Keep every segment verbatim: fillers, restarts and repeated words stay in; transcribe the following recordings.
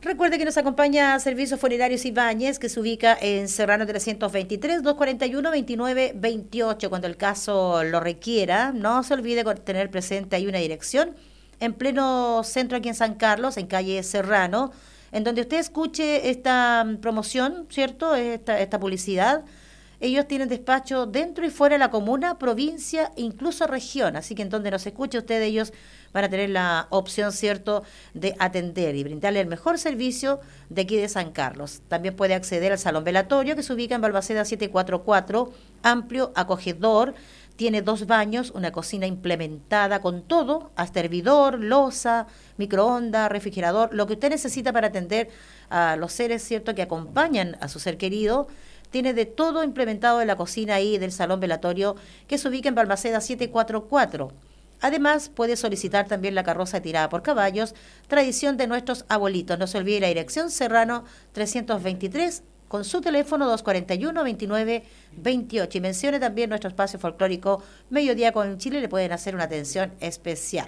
Recuerde que nos acompaña Servicios Funerarios Ibáñez, que se ubica en Serrano trescientos veintitrés, doscientos cuarenta y uno, veintinueve veintiocho. Cuando el caso lo requiera, no se olvide tener presente ahí una dirección en pleno centro aquí en San Carlos, en calle Serrano, en donde usted escuche esta promoción, ¿cierto? Esta, esta publicidad. Ellos tienen despacho dentro y fuera de la comuna, provincia, incluso región. Así que en donde nos escuche usted, ellos van a tener la opción, ¿cierto?, de atender y brindarle el mejor servicio de aquí de San Carlos. También puede acceder al salón velatorio, que se ubica en Balmaceda setecientos cuarenta y cuatro, amplio, acogedor. Tiene dos baños, una cocina implementada con todo, hasta hervidor, loza, microondas, refrigerador, lo que usted necesita para atender a los seres, ¿cierto?, que acompañan a su ser querido. Tiene de todo implementado en la cocina ahí del salón velatorio, que se ubica en Balmaceda setecientos cuarenta y cuatro. Además, puede solicitar también la carroza tirada por caballos, tradición de nuestros abuelitos. No se olvide la dirección Serrano trescientos veintitrés, con su teléfono doscientos cuarenta y uno, veintinueve veintiocho. Y mencione también nuestro espacio folclórico Mediodía con Chile, le pueden hacer una atención especial.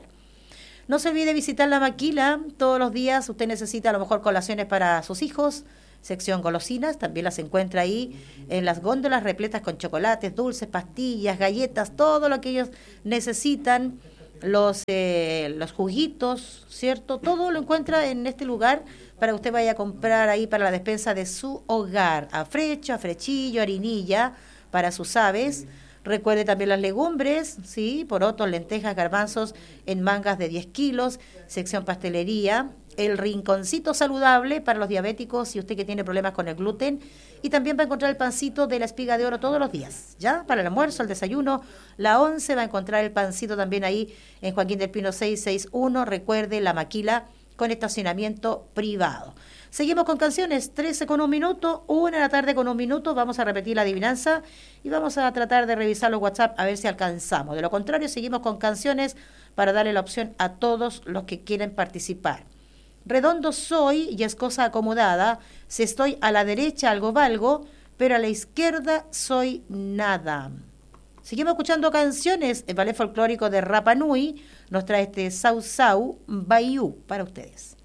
No se olvide visitar la maquila todos los días. Usted necesita a lo mejor colaciones para sus hijos. Sección golosinas, también las encuentra ahí en las góndolas repletas con chocolates, dulces, pastillas, galletas, todo lo que ellos necesitan, los, eh, los juguitos, ¿cierto? Todo lo encuentra en este lugar para que usted vaya a comprar ahí para la despensa de su hogar, afrecho, afrechillo, harinilla para sus aves. Recuerde también las legumbres, ¿sí? Porotos, lentejas, garbanzos en mangas de diez kilos, sección pastelería, el rinconcito saludable para los diabéticos y usted que tiene problemas con el gluten. Y también va a encontrar el pancito de la espiga de oro todos los días, ¿ya? Para el almuerzo, el desayuno, la once va a encontrar el pancito también ahí en Joaquín del Pino seiscientos sesenta y uno. Recuerde la maquila con estacionamiento privado. Seguimos con canciones, trece con un minuto, una de la tarde con un minuto. Vamos a repetir la adivinanza y vamos a tratar de revisar los WhatsApp a ver si alcanzamos. De lo contrario, seguimos con canciones para darle la opción a todos los que quieren participar. Redondo soy y es cosa acomodada, si estoy a la derecha algo valgo, pero a la izquierda soy nada. Seguimos escuchando canciones. El ballet folclórico de Rapa Nui nos trae este Sau Sau Bayou para ustedes.